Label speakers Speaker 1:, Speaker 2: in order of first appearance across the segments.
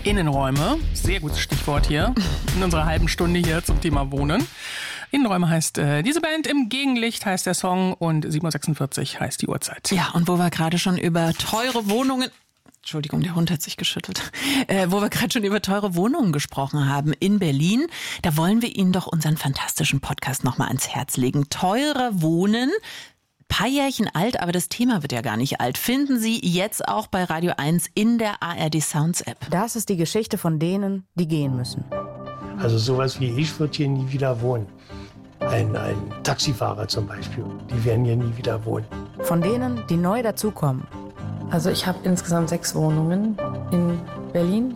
Speaker 1: Innenräume, sehr gutes Stichwort hier in unserer halben Stunde hier zum Thema Wohnen. Innenräume heißt diese Band, im Gegenlicht heißt der Song und 7.46 Uhr heißt die Uhrzeit.
Speaker 2: Ja, und wo wir gerade schon über teure Wohnungen... Entschuldigung, der Hund hat sich geschüttelt. Wo wir gerade schon über teure Wohnungen gesprochen haben in Berlin, da wollen wir Ihnen doch unseren fantastischen Podcast nochmal ans Herz legen. Teurer Wohnen, paar Jährchen alt, aber das Thema wird ja gar nicht alt. Finden Sie jetzt auch bei Radio 1 in der ARD Sounds App.
Speaker 3: Das ist die Geschichte von denen, die gehen müssen.
Speaker 4: Also sowas wie ich wird hier nie wieder wohnen. Ein Taxifahrer zum Beispiel, die werden hier nie wieder wohnen.
Speaker 3: Von denen, die neu dazukommen.
Speaker 5: Also ich habe insgesamt 6 Wohnungen in Berlin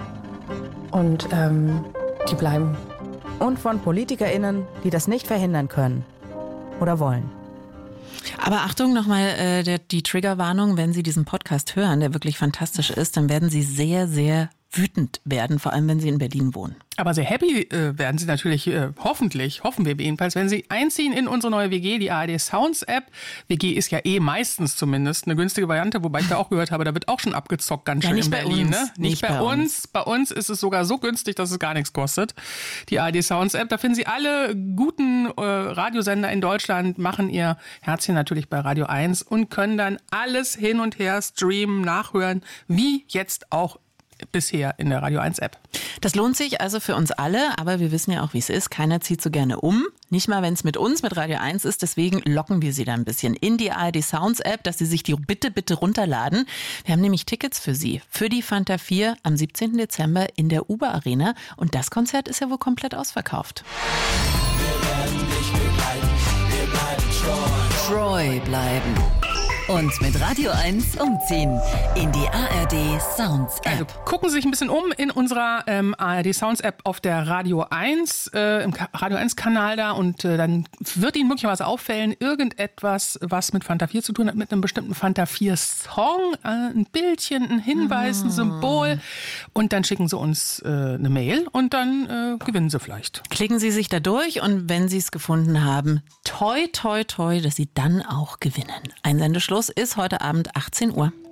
Speaker 5: und die bleiben.
Speaker 3: Und von PolitikerInnen, die das nicht verhindern können oder wollen.
Speaker 2: Aber Achtung, nochmal die Triggerwarnung, wenn Sie diesen Podcast hören, der wirklich fantastisch ist, dann werden Sie sehr, sehr wütend werden, vor allem wenn Sie in Berlin wohnen.
Speaker 1: Aber sehr happy werden Sie natürlich, hoffentlich, hoffen wir jedenfalls, wenn Sie einziehen in unsere neue WG, die ARD Sounds App. WG ist ja meistens zumindest eine günstige Variante, wobei ich da auch gehört habe, da wird auch schon abgezockt ganz schön in Berlin. Ne? Nicht bei uns. Bei uns ist es sogar so günstig, dass es gar nichts kostet. Die ARD Sounds App, da finden Sie alle guten Radiosender in Deutschland, machen ihr Herzchen natürlich bei Radio 1 und können dann alles hin und her streamen, nachhören, wie jetzt auch bisher in der Radio 1 App.
Speaker 2: Das lohnt sich also für uns alle, aber wir wissen ja auch, wie es ist. Keiner zieht so gerne um. Nicht mal, wenn es mit uns, mit Radio 1 ist. Deswegen locken wir Sie da ein bisschen in die ARD Sounds App, dass Sie sich die bitte runterladen. Wir haben nämlich Tickets für Sie. Für die Fanta 4 am 17. Dezember in der Uber Arena. Und das Konzert ist ja wohl komplett ausverkauft.
Speaker 6: Wir werden dich begleiten, wir bleiben treu bleiben. Und mit Radio 1 umziehen in die ARD Sounds App.
Speaker 1: Also gucken Sie sich ein bisschen um in unserer ARD Sounds App auf der Radio 1, im Radio 1 Kanal da und dann wird Ihnen möglicherweise auffällen, irgendetwas, was mit Fanta 4 zu tun hat, mit einem bestimmten Fanta 4 Song, ein Bildchen, ein Hinweis, ein Symbol und dann schicken Sie uns eine Mail und dann gewinnen Sie vielleicht.
Speaker 2: Klicken Sie sich da durch und wenn Sie es gefunden haben, toi, toi, toi, dass Sie dann auch gewinnen. Einsendeschluss ist heute Abend 18 Uhr.